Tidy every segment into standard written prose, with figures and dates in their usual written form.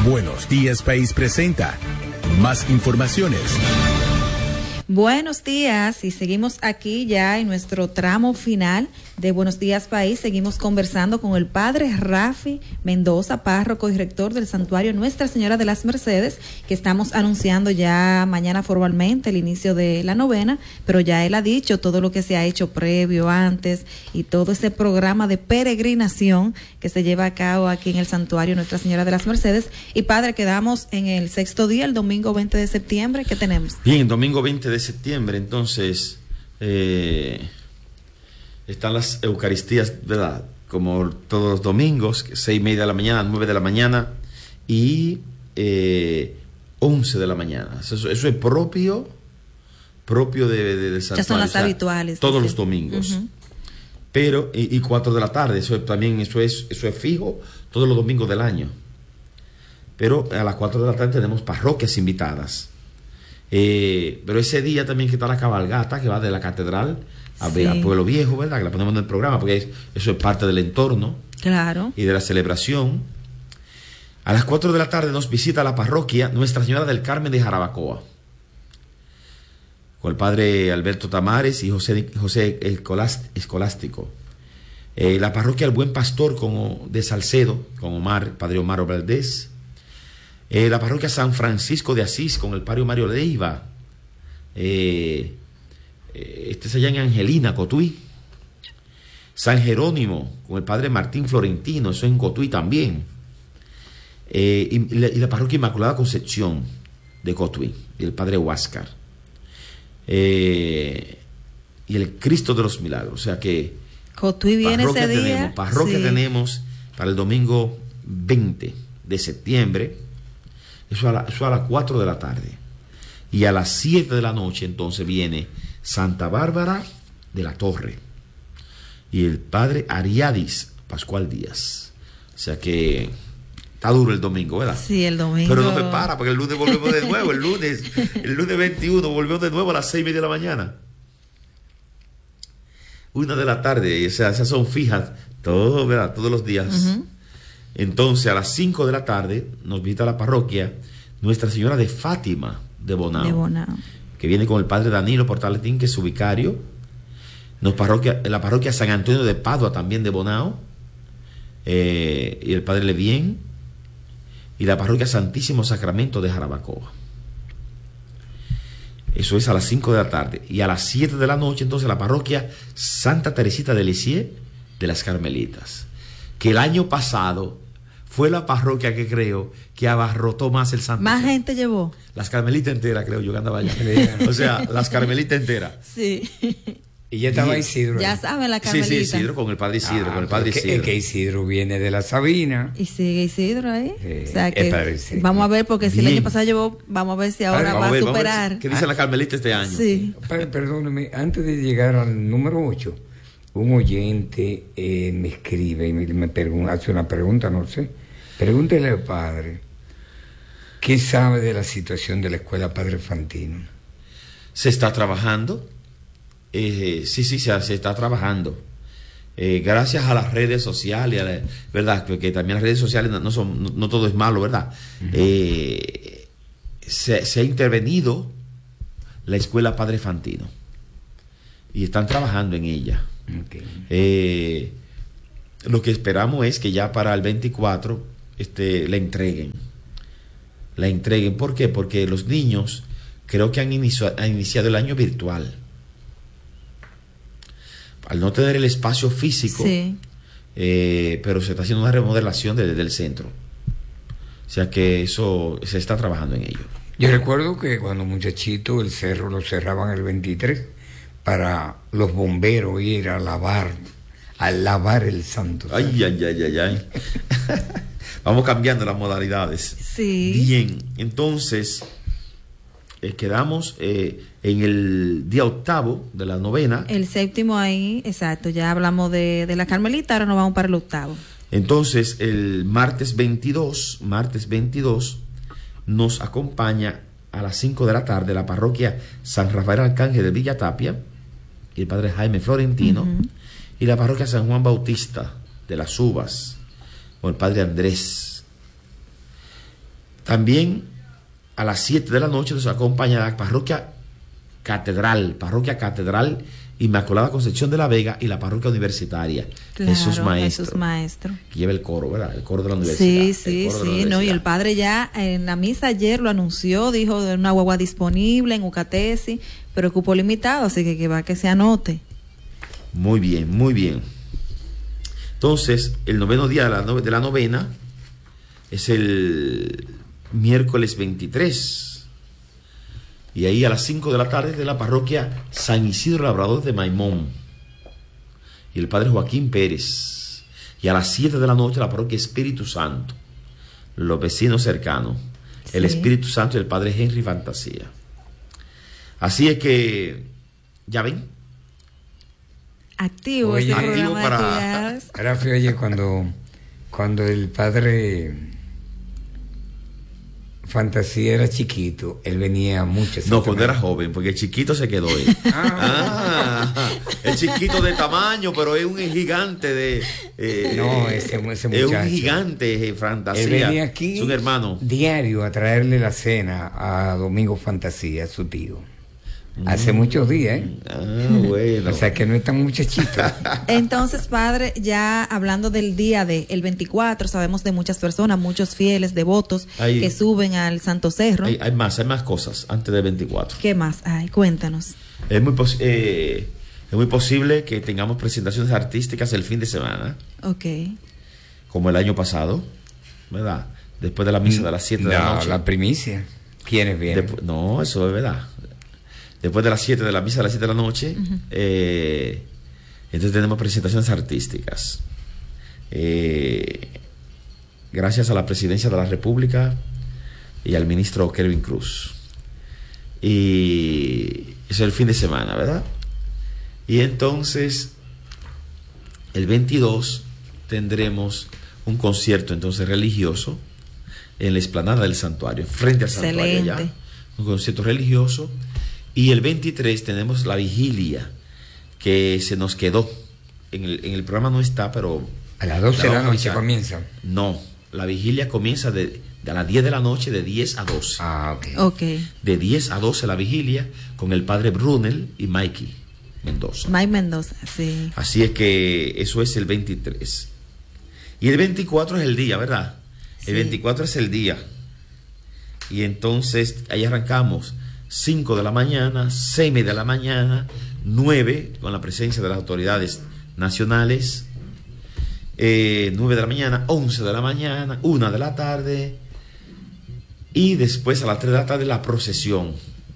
Buenos Días País presenta más informaciones. Buenos días, y seguimos aquí ya en nuestro tramo final de Buenos Días País. Seguimos conversando con el padre Rafi Mendoza, párroco y rector del santuario Nuestra Señora de las Mercedes, que estamos anunciando ya mañana formalmente el inicio de la novena, pero ya él ha dicho todo lo que se ha hecho previo, antes, y todo ese programa de peregrinación que se lleva a cabo aquí en el santuario Nuestra Señora de las Mercedes. Y padre, quedamos en el sexto día, el domingo 20 de septiembre. ¿Qué tenemos? Bien, domingo 20 de septiembre, entonces están las Eucaristías, ¿verdad? Como todos los domingos, 6:30 de la mañana, 9 de la mañana y 11 de la mañana. Eso es propio de santuario. Ya son las habituales. Todos los domingos. Pero, y 4 de la tarde, eso es fijo todos los domingos del año. Pero a las 4 de la tarde tenemos parroquias invitadas. Pero ese día también que está la cabalgata que va de la catedral al Pueblo Viejo, ¿verdad? Que la ponemos en el programa porque eso es parte del entorno. Claro. Y de la celebración. A las 4 de la tarde nos visita la parroquia Nuestra Señora del Carmen de Jarabacoa, con el padre Alberto Tamares y José Escolástico. La parroquia El Buen Pastor de Salcedo, con padre Omar Valdés. La parroquia San Francisco de Asís con el padre Mario Leiva. Este es allá en Angelina, Cotuí. San Jerónimo con el padre Martín Florentino, eso en Cotuí también. Y la parroquia Inmaculada Concepción de Cotuí, y el padre Huáscar. Y el Cristo de los Milagros. O sea que Cotuí viene ese día. Parroquia tenemos para el domingo 20 de septiembre. Eso a las 4 de la tarde. Y a las 7 de la noche entonces viene Santa Bárbara de la Torre y el padre Ariadis Pascual Díaz. O sea que está duro el domingo, ¿verdad? Sí, el domingo. Pero no me para, porque el lunes volvemos de nuevo. El lunes 21 volvemos de nuevo a las 6:30 de la mañana. 1 de la tarde. O sea, esas son fijas ¿verdad? Todos los días. Entonces, a las 5 de la tarde nos visita la parroquia Nuestra Señora de Fátima de Bonao, que viene con el padre Danilo Portaletín, que es su vicario. La parroquia San Antonio de Padua, también de Bonao, y el padre Levien, y la parroquia Santísimo Sacramento de Jarabacoa. Eso es a las 5 de la tarde. Y a las 7 de la noche, entonces, la parroquia Santa Teresita de Lisieux de las Carmelitas, que el año pasado fue la parroquia que creo que abarrotó más el santo. Más gente llevó. Las Carmelitas enteras, creo yo, que andaba allá. O sea, las Carmelitas enteras. Sí. Y ya estaba Isidro. Ya saben la Carmelita. Sí, Isidro, con el padre Isidro, Es que Isidro viene de la Sabina. Y sigue Isidro ahí. Sí, o sea que vamos a ver, porque si el año pasado llevó, vamos a ver si ahora va a superar. ¿Qué dice la Carmelita este año? Sí. Perdóneme, antes de llegar al número 8, un oyente me escribe y me hace una pregunta, no sé. Pregúntele al padre, ¿qué sabe de la situación de la escuela Padre Fantino? Se está trabajando. Se está trabajando. Gracias a las redes sociales, ¿verdad? Porque también las redes sociales no todo es malo, ¿verdad? Se ha intervenido la escuela Padre Fantino y están trabajando en ella. Okay. Lo que esperamos es que ya para el 24 la entreguen. ¿Por qué? Porque los niños creo que han iniciado el año virtual. Al no tener el espacio físico, pero se está haciendo una remodelación del centro. O sea que eso se está trabajando en ello. Yo recuerdo que cuando muchachito el cerro lo cerraban el 23 para los bomberos ir a lavar el santo. Ay. Vamos cambiando las modalidades. Sí. Bien, entonces quedamos en el día 8 de la novena. El 7 ahí, exacto. Ya hablamos de la Carmelita, ahora nos vamos para el 8. Entonces, el martes 22 nos acompaña a las 5 de la tarde la parroquia San Rafael Arcángel de Villa Tapia y el padre Jaime Florentino, y la parroquia San Juan Bautista de las Uvas con el padre Andrés. También a las 7 de la noche nos acompaña la Parroquia Catedral Inmaculada Concepción de la Vega y la Parroquia Universitaria. Claro, Jesús Maestro. Que lleva el coro, ¿verdad? El coro de la universidad. Sí, no, y el padre ya en la misa ayer lo anunció, dijo de una guagua disponible en Ucatesi, pero cupo limitado, así que va que se anote. Muy bien, muy bien. Entonces, el noveno día de la novena es el miércoles 23. Y ahí a las 5 de la tarde de la parroquia San Isidro Labrador de Maimón. Y el padre Joaquín Pérez. Y a las 7 de la noche la parroquia Espíritu Santo. Los vecinos cercanos. Sí. El Espíritu Santo y el padre Henry Fantasía. Así es que, ya ven. Activo ese programa para... Rafi, oye, cuando el padre Fantasía era chiquito, él venía mucho. No, cuando era joven, porque el chiquito se quedó ahí. El chiquito de tamaño, pero es un gigante de... ese muchacho. Es un gigante, Fantasía. Él venía aquí, es un hermano. Diario a traerle la cena a Domingo Fantasía, su tío. Hace muchos días, bueno. O sea que no es tan muchachito. Entonces, padre, ya hablando del día del 24, sabemos de muchas personas, muchos fieles, devotos, que suben al Santo Cerro. Hay más cosas antes del 24. ¿Qué más hay? Cuéntanos. Es muy posible que tengamos presentaciones artísticas el fin de semana. Ok. Como el año pasado, ¿verdad? Después de la misa de las 7 de la noche. La primicia. ¿Quiénes vienen? No, eso es verdad. Después de las 7 de la misa de las 7 de la noche, entonces tenemos presentaciones artísticas. Gracias a la Presidencia de la República y al ministro Kelvin Cruz. Y eso es el fin de semana, ¿verdad? Y entonces, el 22 tendremos un concierto entonces religioso en la explanada del santuario, frente al santuario allá. Un concierto religioso. Y el 23 tenemos la vigilia que se nos quedó. En el programa no está, pero... A las 12 de la noche comienza. No, la vigilia comienza a las 10 de la noche, de 10 a 12. Ok. De 10 a 12 la vigilia con el padre Brunel y Mikey Mendoza. Mike Mendoza, sí. Así es que eso es el 23. Y el 24 es el día, ¿verdad? Sí. El 24 es el día. Y entonces ahí arrancamos 5 de la mañana, 6:30 de la mañana, 9 con la presencia de las autoridades nacionales, 9 de la mañana, 11 de la mañana, 1 de la tarde y después a las 3 de la tarde la procesión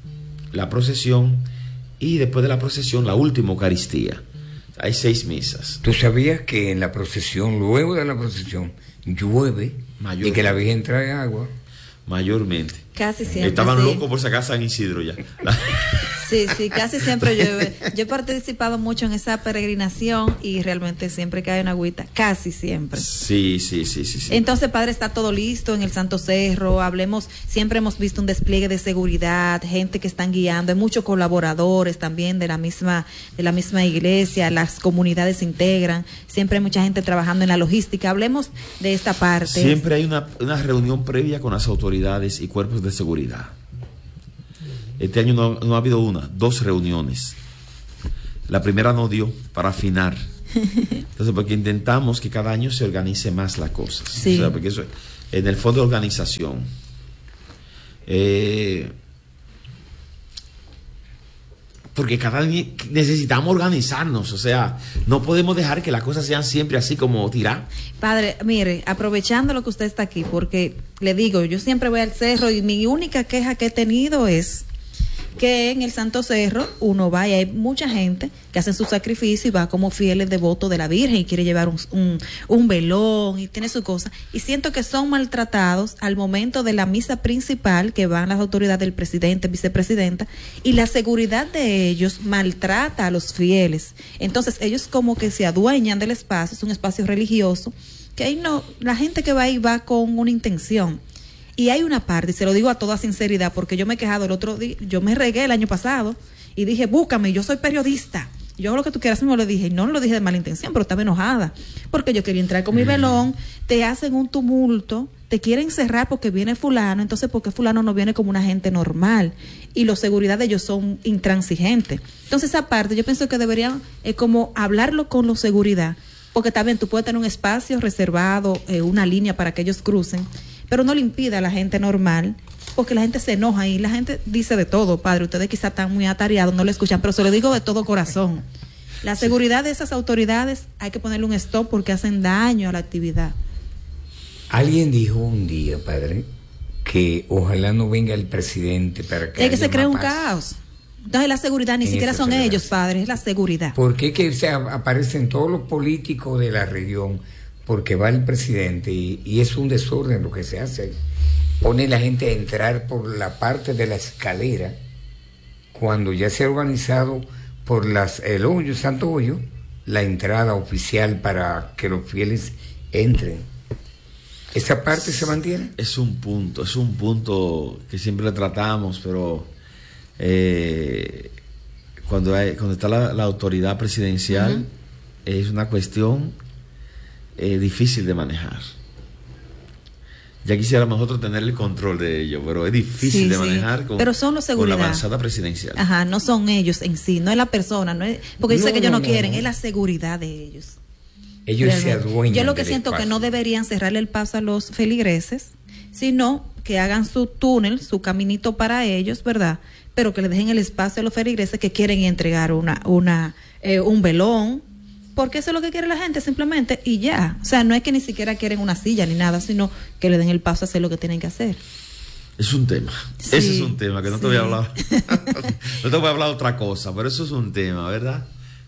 y después de la procesión la última Eucaristía. Hay 6 misas. ¿Tú sabías que en la procesión, luego de la procesión, llueve y que la Virgen trae agua? Mayormente. Casi siempre. Estaban locos por sacar San Isidro ya. Sí, casi siempre llueve. Yo he participado mucho en esa peregrinación y realmente siempre cae una agüita, casi siempre. Sí. Entonces, padre, está todo listo en el Santo Cerro. Siempre hemos visto un despliegue de seguridad, gente que están guiando, hay muchos colaboradores también de la misma iglesia, las comunidades se integran, siempre hay mucha gente trabajando en la logística. Hablemos de esta parte. Siempre hay una reunión previa con las autoridades y cuerpos de seguridad. Este año no ha habido 2 reuniones. La primera no dio para afinar. Entonces, porque intentamos que cada año se organice más la cosa. Sí. O sea, porque eso, en el fondo de organización. Porque cada año necesitamos organizarnos. O sea, no podemos dejar que las cosas sean siempre así como tirar. Padre, mire, aprovechando lo que usted está aquí, porque le digo, yo siempre voy al cerro y mi única queja que he tenido es que en el Santo Cerro uno va y hay mucha gente que hace su sacrificio y va como fieles devotos de la Virgen y quiere llevar un velón y tiene su cosa, y siento que son maltratados al momento de la misa principal, que van las autoridades del presidente, vicepresidenta, y la seguridad de ellos maltrata a los fieles. Entonces ellos como que se adueñan del espacio, es un espacio religioso, que ahí no, la gente que va ahí va con una intención. Y hay una parte, y se lo digo a toda sinceridad, porque yo me he quejado el otro día, yo me regué el año pasado y dije, búscame, yo soy periodista, yo hago lo que tú quieras, me lo dije, y no lo dije de mala intención, pero estaba enojada, porque yo quería entrar con mi velón, te hacen un tumulto, te quieren cerrar porque viene fulano, entonces porque fulano no viene como una gente normal y los seguridad de ellos son intransigentes. Entonces esa parte yo pienso que deberían como hablarlo con los seguridad, porque también tú puedes tener un espacio reservado, una línea para que ellos crucen, pero no le impida a la gente normal, porque la gente se enoja y la gente dice de todo, padre, ustedes quizás están muy atareados, no lo escuchan, pero se lo digo de todo corazón. La seguridad de esas autoridades hay que ponerle un stop porque hacen daño a la actividad. Alguien dijo un día, padre, que ojalá no venga el presidente para que es que se cree un paz. Caos. Entonces la seguridad ni siquiera son ellos, padre, es la seguridad. ¿Por qué que aparecen todos los políticos de la región? Porque va el presidente y es un desorden lo que se hace. Pone la gente a entrar por la parte de la escalera cuando ya se ha organizado por el hoyo, Santo Hoyo, la entrada oficial para que los fieles entren. ¿Esa parte se mantiene? Es un punto que siempre tratamos, pero cuando está la autoridad presidencial, es una cuestión difícil de manejar. Ya quisiéramos nosotros tener el control de ello, pero es difícil de manejar pero son los seguridad. Con la avanzada presidencial. Ajá, no son ellos en sí, no es la persona, no es, porque dice que ellos no quieren, es la seguridad de ellos. Ellos realmente se adueñan. Yo lo que siento que no deberían cerrarle el paso a los feligreses, sino que hagan su túnel, su caminito para ellos, ¿verdad? Pero que le dejen el espacio a los feligreses que quieren entregar un velón, porque eso es lo que quiere la gente simplemente y ya. O sea, no es que ni siquiera quieren una silla ni nada, sino que le den el paso a hacer lo que tienen que hacer. Es un tema. Sí, ese es un tema que no te voy a hablar. No te voy a hablar de otra cosa, pero eso es un tema, ¿verdad?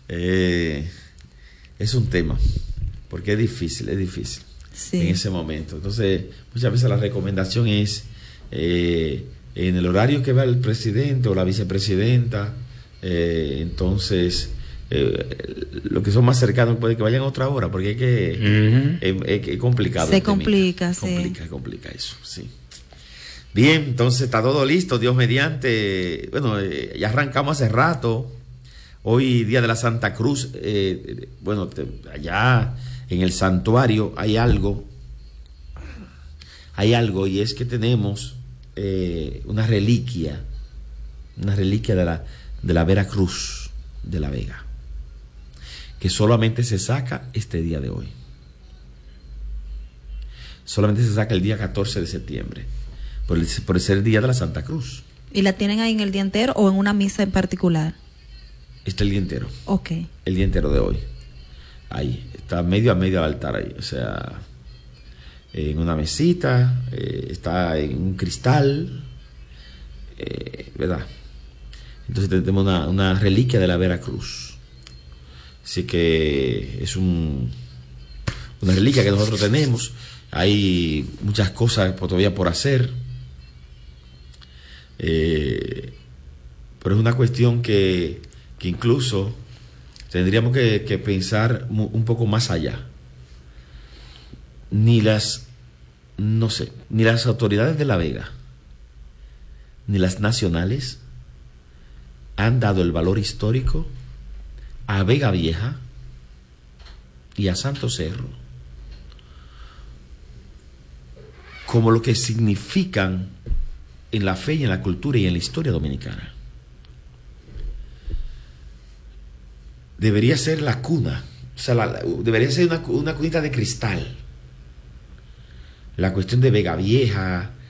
Es un tema, porque es difícil en ese momento. Entonces, muchas veces la recomendación es en el horario que va el presidente o la vicepresidenta, entonces los que son más cercanos puede que vayan a otra hora, porque hay que es complicado. Se complica, complica eso, sí. Bien, entonces está todo listo, Dios mediante. Bueno, ya arrancamos hace rato. Hoy, día de la Santa Cruz, allá en el santuario hay algo, y es que tenemos una reliquia de la Vera Cruz de la Vega, que solamente se saca este día de hoy. Solamente se saca el día 14 de septiembre, por ser el día de la Santa Cruz. ¿Y la tienen ahí en el día entero o en una misa en particular? Está el día entero. Ok. El día entero de hoy. Ahí, está medio a medio al altar ahí. O sea, en una mesita, está en un cristal, ¿verdad? Entonces tenemos una reliquia de la Vera Cruz. Así que es una reliquia que nosotros tenemos. Hay muchas cosas todavía por hacer. Pero es una cuestión que incluso tendríamos que pensar un poco más allá. Ni las autoridades de La Vega, ni las nacionales han dado el valor histórico a Vega Vieja y a Santo Cerro como lo que significan en la fe y en la cultura y en la historia dominicana. Debería ser la cuna, o sea, debería ser una cunita de cristal. La cuestión de Vega Vieja,